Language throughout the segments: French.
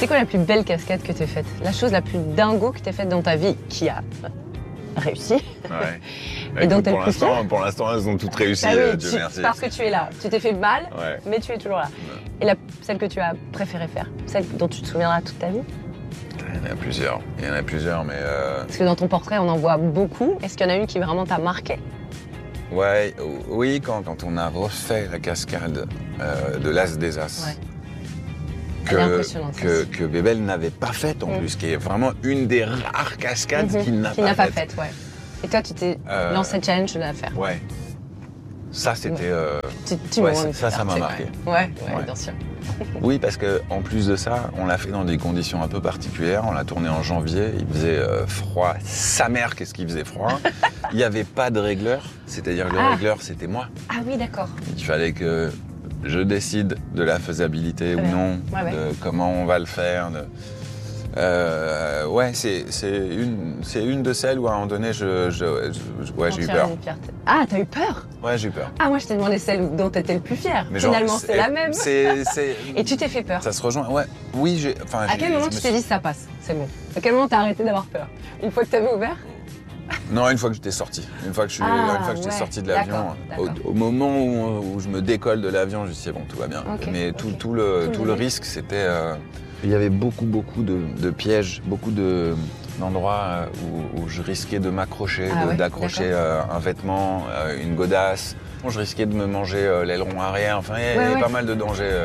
C'est quoi la plus belle cascade que tu as faite? La chose la plus dingo que tu as faite dans ta vie, qui a réussi? Ouais. Et donc, t'es le plus fier? Pour l'instant, elles ont toutes réussi, Ah oui, Dieu merci. parce que tu es là. Tu t'es fait mal, Ouais. mais tu es toujours là. Ouais. Et celle que tu as préféré faire? Celle dont tu te souviendras toute ta vie? Il y en a plusieurs. Il y en a plusieurs, mais... Parce que dans ton portrait, on en voit beaucoup. Est-ce qu'il y en a une qui vraiment t'a marqué? Ouais, oui, quand on a refait la cascade de l'As des As. Ouais. Elle est impressionnante, que Bébel n'avait pas faite en plus, qui est vraiment une des rares cascades qu'il n'a pas faite. Ouais. Et toi, tu t'es lancé le challenge de la faire. Ouais. Ça, c'était... ça m'a marqué. Ouais, bien sûr. Oui, parce qu'en plus de ça, on l'a fait dans des conditions un peu particulières. On l'a tourné en janvier, il faisait froid. Sa mère, qu'est-ce qu'il faisait froid. Il n'y avait pas de régleur, c'est-à-dire que le régleur, c'était moi. Ah oui, d'accord. Il fallait que je décide de la faisabilité ou non, de comment on va le faire. Ouais, c'est une de celles où à un moment donné, j'ai eu peur. Ah, t'as eu peur? Ouais, j'ai eu peur. Ah, moi, je t'ai demandé celle dont t'étais le plus fier. Mais finalement, c'est la même. Et tu t'es fait peur? Ça se rejoint, ouais. Oui, à quel moment tu t'es dit ça passe, c'est bon? À quel moment t'as arrêté d'avoir peur? Une fois que t'avais ouvert? Non, une fois que j'étais sorti. Une fois que j'étais sorti de l'avion. Au moment où je me décolle de l'avion, je me suis dit, bon, tout va bien. Okay, mais tout le risque, c'était... il y avait beaucoup de pièges, beaucoup d'endroits où je risquais de m'accrocher, d'accrocher un vêtement, une godasse. Je risquais de me manger l'aileron arrière. Enfin, il y avait pas mal de dangers.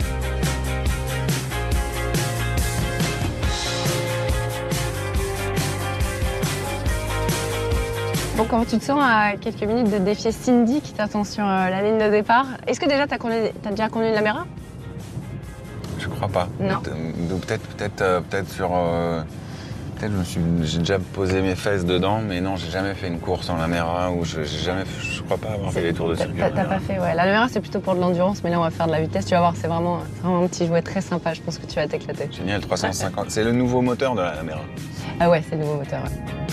Bon, comment tu te sens à quelques minutes de défier Cindy qui t'attend sur la ligne de départ? Est-ce que déjà t'as déjà connu la Lamera? Je crois pas. Non. Peut-être sur... Peut-être j'ai déjà posé mes fesses dedans, mais non, j'ai jamais fait une course en Lamera ou je crois pas avoir fait les tours de circuit. T'as pas fait, ouais. La Lamera, c'est plutôt pour de l'endurance, mais là, on va faire de la vitesse. Tu vas voir, c'est vraiment un petit jouet très sympa. Je pense que tu vas t'éclater. Génial, 350. C'est le nouveau moteur de la Lamera. Ah ouais, c'est le nouveau moteur, ouais.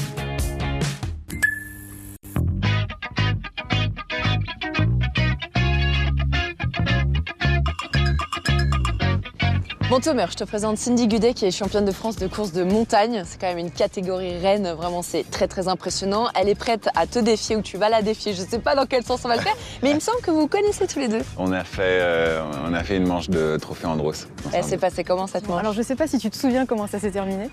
Bon Thomas, je te présente Cindy Gudet qui est championne de France de course de montagne. C'est quand même une catégorie reine, vraiment c'est très impressionnant. Elle est prête à te défier ou tu vas la défier. Je sais pas dans quel sens on va le faire, mais il me semble que vous vous connaissez tous les deux. On a fait une manche de trophée Andros. Elle s'est passée comment cette manche? Alors je sais pas si tu te souviens comment ça s'est terminé.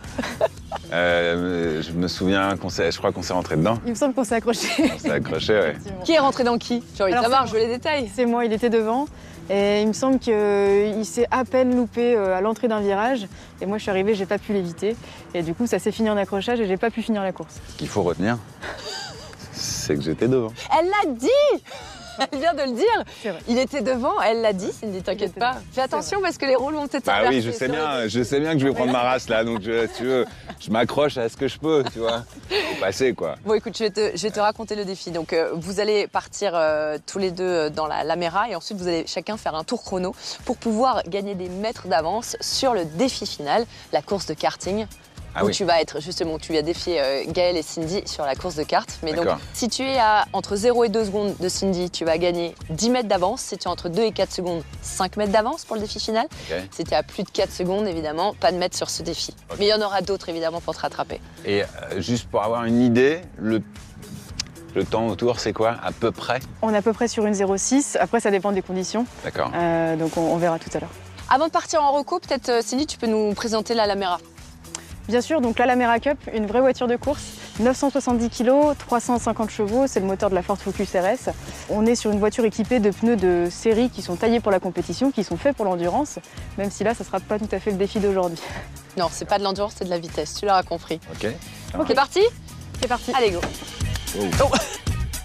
Je me souviens je crois qu'on s'est rentré dedans. Il me semble qu'on s'est accroché. On s'est accroché, ouais. Qui est rentré dans qui? J'ai envie de savoir, je veux les détails. C'est moi, il était devant. Et il me semble qu'il s'est à peine loupé à l'entrée d'un virage. Et moi, je suis arrivée, j'ai pas pu l'éviter. Et du coup, ça s'est fini en accrochage et j'ai pas pu finir la course. Ce qu'il faut retenir, c'est que j'étais devant. Elle l'a dit! Elle vient de le dire. Il était devant, elle l'a dit, Cindy, t'inquiète pas. Fais attention parce que les rôles vont être inversés. Ah oui, je sais bien que je vais prendre ma race là, donc si tu veux, je m'accroche à ce que je peux, tu vois. Faut passer quoi. Bon écoute, je vais te raconter le défi. Donc vous allez partir tous les deux dans la Lamera et ensuite vous allez chacun faire un tour chrono pour pouvoir gagner des mètres d'avance sur le défi final, la course de karting. Ah où oui. tu vas être justement, tu as défié Gaël et Cindy sur la course de kart. Mais donc, si tu es à entre 0 et 2 secondes de Cindy, tu vas gagner 10 mètres d'avance. Si tu es entre 2 et 4 secondes, 5 mètres d'avance pour le défi final. Okay. Si tu es à plus de 4 secondes, évidemment, pas de mètres sur ce défi. Okay. Mais il y en aura d'autres, évidemment, pour te rattraper. Et juste pour avoir une idée, le temps autour, c'est quoi, à peu près? On est à peu près sur une 0,6. Après, ça dépend des conditions. D'accord. Donc, on verra tout à l'heure. Avant de partir en reco, peut-être, Cindy, tu peux nous présenter la Lamera. Bien sûr, donc la Lamera Cup, une vraie voiture de course, 970 kg, 350 chevaux, c'est le moteur de la Ford Focus RS. On est sur une voiture équipée de pneus de série qui sont taillés pour la compétition, qui sont faits pour l'endurance, même si là, ça ne sera pas tout à fait le défi d'aujourd'hui. Non, c'est pas de l'endurance, c'est de la vitesse, tu l'auras compris. Ok. C'est parti? C'est parti. Allez, go. Oh.